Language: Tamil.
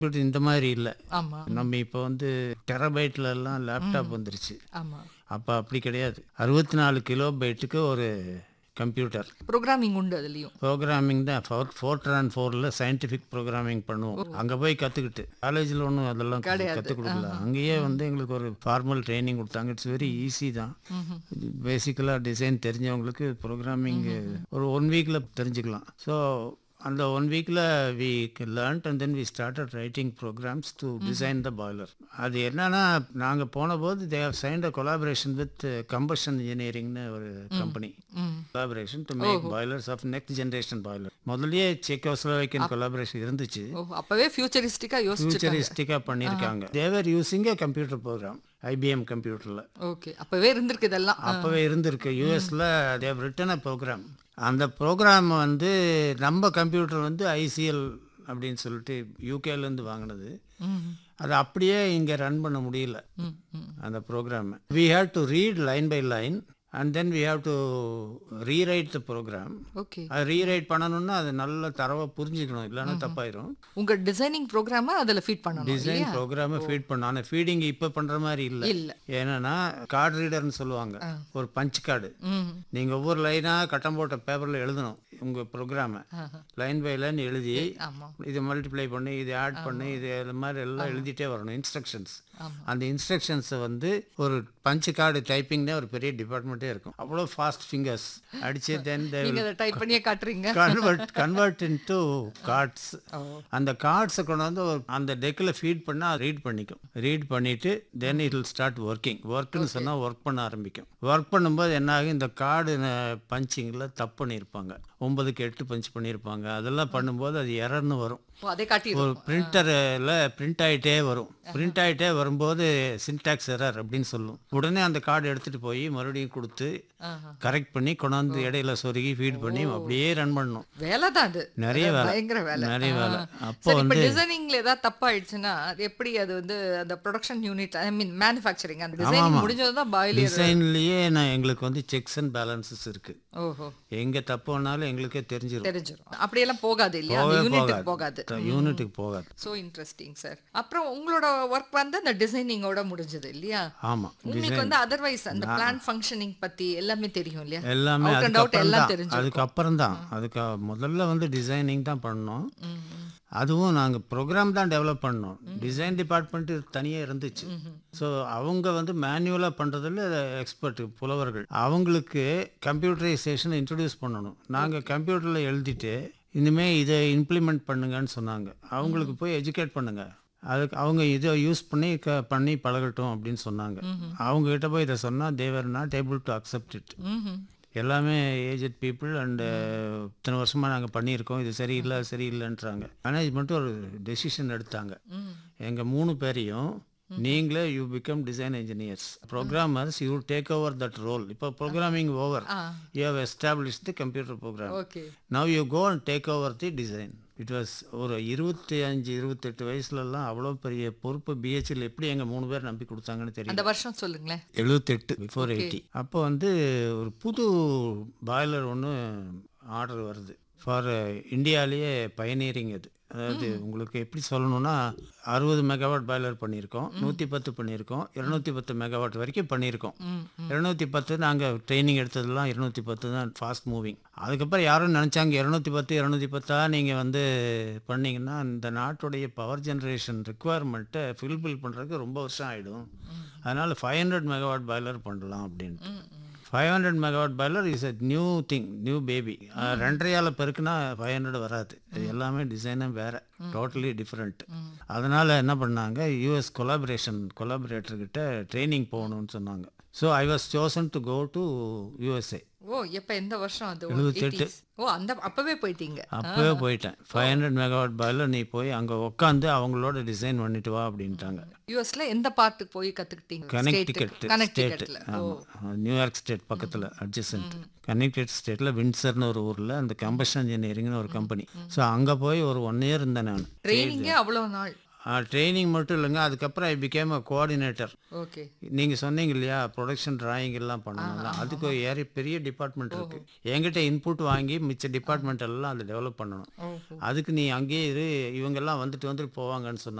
கம்ப்யூட்டர் இந்த மாதிரி இல்லை. ஆமா. நம்ம இப்போ வந்து டெராபைட்ல எல்லாம் லேப்டாப் வந்துருச்சு. ஆமா. அப்போ அப்படி கிடையாது. 64 கிலோ பைட்டுக்கு ஒரு கம்ப்யூட்டர். ப்ரோக்ராமிங் உண்டு அதுலயும். ப்ரோக்ராமிங் தான் ஃபோர்ட்ரான் 4ல் சயின்டிஃபிக் ப்ரோக்ராமிங் பண்ணுவோம். அங்கே போய் கற்றுக்கிட்டு காலேஜில் ஒன்றும் அதெல்லாம் கிடையாது. கற்றுக் கொடுக்கல. அங்கேயே வந்து எங்களுக்கு ஒரு ஃபார்மல் ட்ரைனிங் கொடுத்தாங்க. இட்ஸ் வெரி ஈஸி தான். பேசிக்கலாக டிசைன் தெரிஞ்சவங்களுக்கு ப்ரோக்ராமிங் ஒரு 1 வீக்கில் தெரிஞ்சுக்கலாம். ஸோ அந்த 1 வீக்கில் we learnt and then we started writing programs to design the boiler. அது என்னன்னா நாங்கள் போன போது they have signed a collaboration with combustion இன்ஜினியரிங்னு ஒரு company. Collaboration to make boilers of next generation boiler. முதல்லயே செக்கோஸ்லோவேக்கியன் கொலாபரேஷன் இருந்துச்சு. அப்பவே ஃபியூச்சரிஸ்டிக்கா யோசிச்சிருக்காங்க. ஃபியூச்சரிஸ்டிக்காக பண்ணியிருக்காங்க. தேவர் using A computer program IBM கம்ப்யூட்டரில். ஓகே, அப்பவே இருந்திருக்கு இதெல்லாம். அப்போவே இருந்திருக்கு. யூஎஸில் தேவ் ரிட்டன் அ ப்ரோக்ராம். அந்த ப்ரோக்ராம் வந்து நம்ம கம்ப்யூட்டர் வந்து ஐசிஎல் அப்படின்னு சொல்லிட்டு யூகேலேருந்து வாங்கினது. அது அப்படியே இங்கே ரன் பண்ண முடியல அந்த program. We have to read line by line and then we have to rewrite the program. Okay, அது ரீரைட் பண்ணணும்னா அது நல்ல தரவாக புரிஞ்சுக்கணும், இல்லைன்னா தப்பாயிரும். உங்க டிசைனிங் ப்ரோக்ராமை அதுல ஃபீட் பண்ணணும். டிசைன் ப்ரோக்ராமை ஃபீட் பண்ணணும். ஆனால் ஃபீடிங் இப்போ பண்ணுற மாதிரி இல்லை. இல்ல. ஏன்னா கார்டு ரீடர்னு சொல்லுவாங்க, ஒரு பஞ்ச் கார்டு. நீங்கள் ஒவ்வொரு லைனாக கட்டம் போட்ட பேப்பரில் எழுதணும் உங்கள் ப்ரோக்ராமை. லைன் பை லைன் எழுதி ஆமா. இது மல்டிப்ளை பண்ணி இது ஆட் பண்ணி இது மாதிரி எல்லாம் எழுதிட்டே வரணும் இன்ஸ்ட்ரக்ஷன்ஸ். அந்த இன்ஸ்ட்ரக்ஷன்ஸை வந்து ஒரு பஞ்ச் கார்டு டைப்பிங்னே ஒரு பெரிய டிபார்ட்மெண்ட்டே இருக்கும். அவ்வளோ ஃபாஸ்ட் ஃபிங்கர்ஸ் அடிச்சு தென் நீங்க அதை டைப் பண்ணியே காட்டுறீங்க. Convert into cards. அந்த கார்ட்ஸை கொண்டு வந்து அந்த டெக்கில் ஃபீட் பண்ணால் ரீட் பண்ணிக்கும். ரீட் பண்ணிட்டு தென் இட் வில் ஸ்டார்ட் ஒர்க்குன்னு சொன்னால் ஒர்க் பண்ண ஆரம்பிக்கும். ஒர்க் பண்ணும்போது என்ன ஆகும், இந்த கார்டு பஞ்சிங்கில் தப்பு பண்ணியிருப்பாங்க, 9க்கு 8 பஞ்ச் பண்ணியிருப்பாங்க. அதெல்லாம் பண்ணும்போது அது எரர்னு வரும். அதை காட்டி ஒரு பிரிண்டரில் பிரிண்ட் ஆகிட்டே வரும். பிரிண்ட் ஆகிட்டே வரும்போது சின்டாக்ஸ் எரர் அப்படின்னு சொல்லும். உடனே அந்த கார்டு எடுத்துகிட்டு போய் மறுபடியும் கொடுத்து கரெக்ட் பண்ணி கொண்டாந்து இடையில சொருகி ஃபீட் பண்ணி அப்படியே ரன் பண்ணணும். வேலை தான் அது. நிறைய வேலை, பயங்கர வேலை. நிறைய வேலை. அப்போ சரி, வந்து இப்போ டிசைனிங்ல ஏதாவது தப்பாயிடுச்சுன்னா எப்படி அது வந்து அந்த ப்ரொடக்ஷன் யூனிட், ஐ மீன் மேனுஃபேக்சரிங், அந்த டிசைனிங் முடிஞ்சது தான் பாய்லர். டிசைன்லேயே எங்களுக்கு வந்து செக்ஸ் அண்ட் பேலன்சஸ் இருக்கு. ஓஹோ, எங்கே தப்பு பண்ணாலும் எங்களுக்கே தெரிஞ்சிடும். அப்படியெல்லாம் போகாது இல்லையா, அந்த யூனிட்டுக்கு போகாது. யூனிட்டுக்கு போகாது. So interesting sir. அப்புறம் உங்களோட ஒர்க் வந்து அந்த டிசைனிங்கோட முடிஞ்சது இல்லையா? ஆமாம். உங்களுக்கு வந்து அதர்வைஸ் அந்த பிளான் ஃபங்க்ஷனிங் பத்தி எல்லாமே தெரியும் இல்லையா? எல்லாமே அதுக்கப்புறம் தான். அதுக்கு முதல்ல வந்து டிசைனிங் தான் பண்ணோம். அதுவும் நாங்கள் ப்ரோக்ராம் தான் டெவலப் பண்ணோம். டிசைன் டிபார்ட்மெண்ட் தனியாக இருந்துச்சு. ஸோ அவங்க வந்து மேனுவலாக பண்ணுறதுல எக்ஸ்பர்ட், புலவர்கள். அவங்களுக்கு கம்ப்யூட்டரைசேஷன் இன்ட்ரடியூஸ் பண்ணணும். நாங்கள் கம்ப்யூட்டரில் எழுதிட்டு இனிமேல் இதை இம்ப்ளிமெண்ட் பண்ணுங்கன்னு சொன்னாங்க. அவங்களுக்கு போய் எஜுகேட் பண்ணுங்க, அதுக்கு அவங்க இதை யூஸ் பண்ணி பழகட்டும் அப்படின்னு சொன்னாங்க. அவங்ககிட்ட போய் இதை சொன்னால் தேவர் not able to accept it. எல்லாமே ஏஜட் பீப்புள் அண்டு இத்தனை வருஷமாக நாங்கள் பண்ணியிருக்கோம், இது சரியில்லைன்றாங்க. மேனேஜ்மெண்ட்டு ஒரு டெசிஷன் எடுத்தாங்க. எங்கள் 3 பேரையும் நீங்களே you become design engineers, programmers, you take over that role. இப்போ programming over, you have established the computer program. Now you go and take over the design. It was ஒரு 25-28 வயசுலலாம் அவ்வளோ பெரிய பொறுப்பு பிஹெச்சில் எப்படி எங்கள் 3 பேர் நம்பி கொடுத்தாங்கன்னு தெரியும். அந்த வருஷம் சொல்லுங்களேன். 78 பிஃபோர் 80. அப்போ வந்து ஒரு புது பாய்லர் ஒன்று ஆர்டர் வருது ஃபார் இந்தியாவிலேயே பயனியரிங். அது அதாவது உங்களுக்கு எப்படி சொல்லணும்னா 60 மெகாவாட் பாய்லர் பண்ணியிருக்கோம், 110 பண்ணியிருக்கோம், 210 மெகாவாட் வரைக்கும் பண்ணியிருக்கோம். 210 நாங்கள் ட்ரைனிங் எடுத்ததெல்லாம் 210 தான் ஃபாஸ்ட் மூவிங். அதுக்கப்புறம் யாரும் நினச்சாங்க 210 நீங்கள் வந்து பண்ணிங்கன்னா இந்த நாட்டுடைய பவர் ஜென்ரேஷன் ரிக்குவயர்மெண்ட்டை ஃபில்பில் பண்ணுறதுக்கு ரொம்ப வருஷம் ஆகிடும். அதனால் 500 மெகாவாட் பாய்லர் பண்ணலாம் அப்படின்ட்டு. 500 megawatt boiler is a new thing, new baby. 2.5 பெருக்குனா 500 வராது. இது எல்லாமே டிசைனும் வேறு, டோட்டலி டிஃப்ரெண்ட். அதனால் என்ன பண்ணாங்க, யூஎஸ் கொலாபரேட்டர்கிட்ட ட்ரைனிங் போகணும்னு சொன்னாங்க. So I was chosen to go to USA. ஓ, எப்போ எந்த வருஷம் அது? 78. ஓ, அப்பவே போயிட்டீங்க? அப்பவே போயிட்டேன். 500 மெகாவாட் பாய்லர் நீ போய் அங்கே உட்காந்து அவங்களோட டிசைன் பண்ணிட்டு வா அப்படின்ட்டாங்க. யூஎஸ்ல எந்த பார்ட்டுக்கு போய் கற்றுக்கிட்டீங்க? Connecticut state. ஆமாம், நியூயார்க் ஸ்டேட் பக்கத்தில் அட்ஜசன்ட். கனெக்டிகட் ஸ்டேட்டில் வின்சர்னு ஒரு ஊரில் அந்த கம்பஷன் இன்ஜினியரிங்னு ஒரு கம்பெனி. ஸோ அங்கே போய் ஒரு 1 இயர் இருந்தேன் நான். ட்ரைனிங்கே அவ்வளோ நாள்? ட்ரைனிங் மட்டும் இல்லைங்க, அதுக்கப்புறம் I became a coordinator. Okay. நீங்கள் சொன்னீங்க இல்லையா ப்ரொடக்ஷன் டிராயிங் எல்லாம் பண்ணணும்ல, அதுக்கு ஒரு பெரிய டிபார்ட்மெண்ட் இருக்குது. என்கிட்ட இன்புட் வாங்கி மிச்ச டிபார்ட்மெண்ட் எல்லாம் அதை டெவலப் பண்ணணும். ஓஹோ. அதுக்கு நீ அங்கேயே இரு, இவங்கெல்லாம் வந்துட்டு வந்துட்டு போவாங்கன்னு சொன்னாங்க.